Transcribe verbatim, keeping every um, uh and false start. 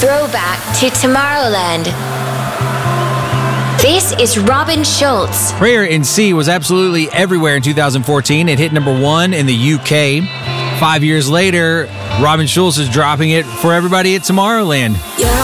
Throwback to Tomorrowland. This is Robin Schulz. Prayer in C was absolutely everywhere in two thousand fourteen. It hit number one in the U K. Five years later, Robin Schulz is dropping it for everybody at Tomorrowland. Yeah.